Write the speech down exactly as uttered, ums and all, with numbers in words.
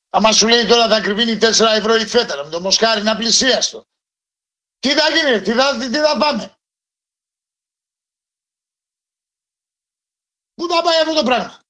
Άμα σου λέει τώρα θα κρυβίνει τέσσερα ευρώ η φέτα, με το μοσχάρι είναι απλησίαστο. Τι θα γίνει, τι θα, τι θα πάμε. Πού θα πάει αυτό το πράγμα.